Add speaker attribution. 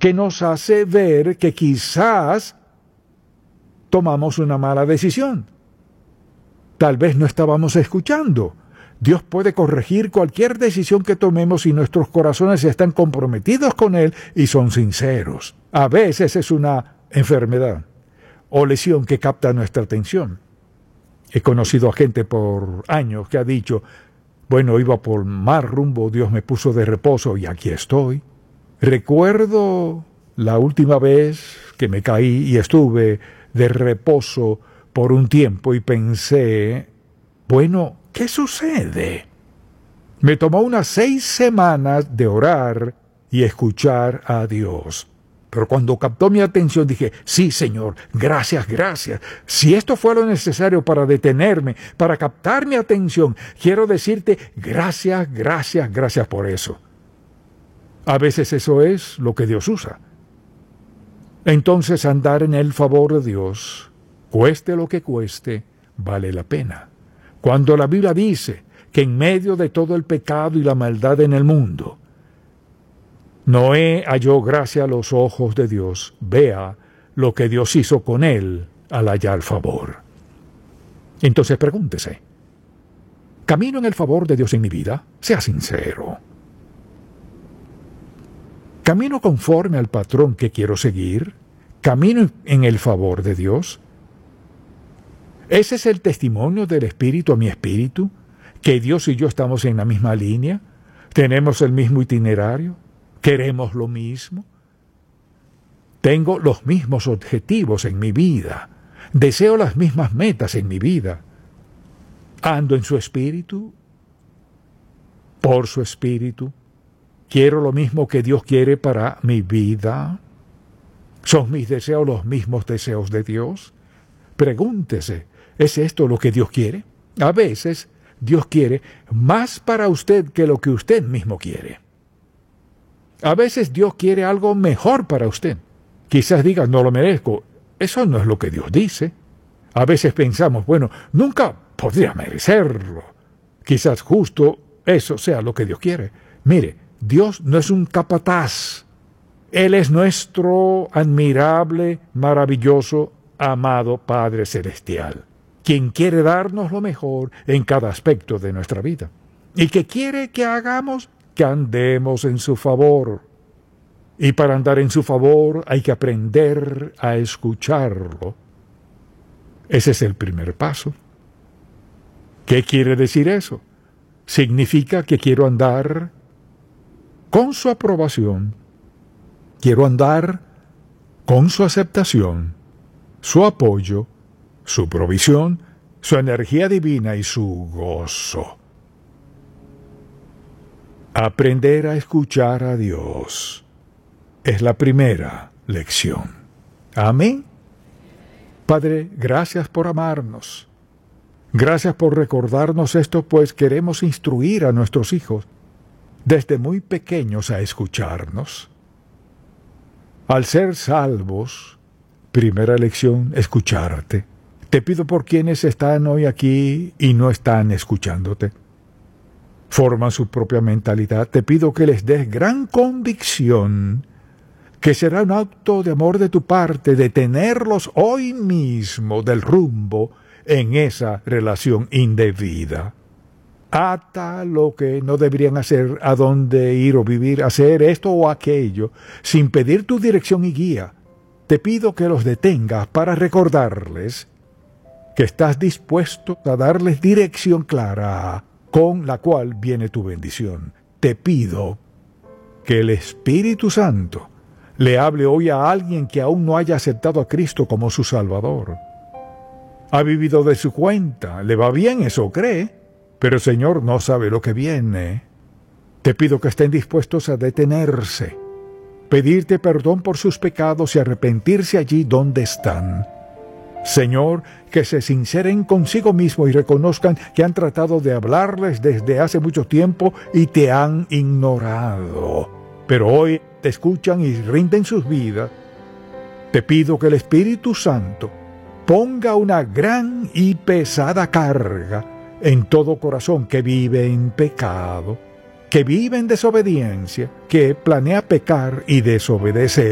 Speaker 1: que nos hace ver que quizás tomamos una mala decisión. Tal vez no estábamos escuchando. Dios puede corregir cualquier decisión que tomemos si nuestros corazones están comprometidos con Él y son sinceros. A veces es una enfermedad o lesión que capta nuestra atención. He conocido a gente por años que ha dicho, bueno, iba por mal rumbo, Dios me puso de reposo y aquí estoy. Recuerdo la última vez que me caí y estuve de reposo por un tiempo y pensé, bueno, ¿qué sucede? Me tomó unas 6 semanas de orar y escuchar a Dios. Pero cuando captó mi atención dije, sí, Señor, gracias, gracias. Si esto fue lo necesario para detenerme, para captar mi atención, quiero decirte gracias, gracias, gracias por eso. A veces eso es lo que Dios usa. Entonces andar en el favor de Dios, cueste lo que cueste, vale la pena. Cuando la Biblia dice que en medio de todo el pecado y la maldad en el mundo, Noé halló gracia a los ojos de Dios. Vea lo que Dios hizo con él al hallar favor. Entonces pregúntese, ¿camino en el favor de Dios en mi vida? Sea sincero. ¿Camino conforme al patrón que quiero seguir? ¿Camino en el favor de Dios? ¿Ese es el testimonio del Espíritu a mi espíritu? ¿Que Dios y yo estamos en la misma línea? ¿Tenemos el mismo itinerario? ¿Queremos lo mismo? Tengo los mismos objetivos en mi vida. Deseo las mismas metas en mi vida. ¿Ando en su espíritu? ¿Por su espíritu? ¿Quiero lo mismo que Dios quiere para mi vida? ¿Son mis deseos los mismos deseos de Dios? Pregúntese, ¿es esto lo que Dios quiere? A veces Dios quiere más para usted que lo que usted mismo quiere. A veces Dios quiere algo mejor para usted. Quizás diga, no lo merezco. Eso no es lo que Dios dice. A veces pensamos, bueno, nunca podría merecerlo. Quizás justo eso sea lo que Dios quiere. Mire, Dios no es un capataz. Él es nuestro admirable, maravilloso, amado Padre Celestial, quien quiere darnos lo mejor en cada aspecto de nuestra vida. ¿Y qué quiere que hagamos? Que andemos en su favor. Y para andar en su favor hay que aprender a escucharlo. Ese es el primer paso. ¿Qué quiere decir eso? Significa que quiero andar con su aprobación. Quiero andar con su aceptación, su apoyo, su provisión, su energía divina y su gozo. Aprender a escuchar a Dios es la primera lección. Amén. Padre, gracias por amarnos. Gracias por recordarnos esto, pues queremos instruir a nuestros hijos desde muy pequeños a escucharnos. Al ser salvos, primera lección, escucharte. Te pido por quienes están hoy aquí y no están escuchándote. Forman su propia mentalidad. Te pido que les des gran convicción, que será un acto de amor de tu parte, detenerlos hoy mismo del rumbo en esa relación indebida. Ata lo que no deberían hacer, a dónde ir o vivir, hacer esto o aquello, sin pedir tu dirección y guía. Te pido que los detengas para recordarles que estás dispuesto a darles dirección clara, con la cual viene tu bendición. Te pido que el Espíritu Santo le hable hoy a alguien que aún no haya aceptado a Cristo como su Salvador. Ha vivido de su cuenta, le va bien, eso cree, pero el Señor no sabe lo que viene. Te pido que estén dispuestos a detenerse, pedirte perdón por sus pecados y arrepentirse allí donde están. Señor, que se sinceren consigo mismo y reconozcan que han tratado de hablarles desde hace mucho tiempo y te han ignorado. Pero hoy te escuchan y rinden sus vidas. Te pido que el Espíritu Santo ponga una gran y pesada carga en todo corazón que vive en pecado, que vive en desobediencia, que planea pecar y desobedecer.